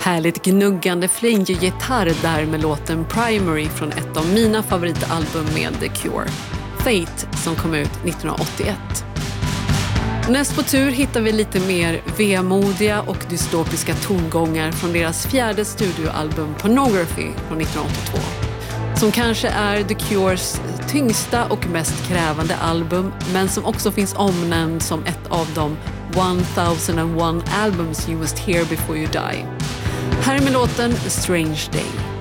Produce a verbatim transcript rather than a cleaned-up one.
Härligt gnuggande flanger-gitarr där med låten Primary från ett av mina favoritalbum med The Cure, Fate, som kom ut nittonhundraåttioett. Näst på tur hittar vi lite mer vemodiga och dystopiska tongångar från deras fjärde studioalbum Pornography från nittonhundraåttiotvå. Som kanske är The Cures tyngsta och mest krävande album, men som också finns omnämnd som ett av de one thousand one albums you must hear before you die. Här är med låten A Strange Day.